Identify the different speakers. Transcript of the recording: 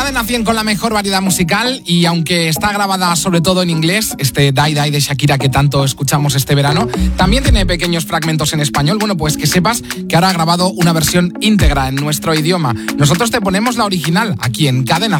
Speaker 1: Cadena 100 con la mejor variedad musical, y aunque está grabada sobre todo en inglés, este Die Die de Shakira que tanto escuchamos este verano, también tiene pequeños fragmentos en español. Bueno, pues que sepas que ahora ha grabado una versión íntegra en nuestro idioma. Nosotros te ponemos la original aquí en Cadena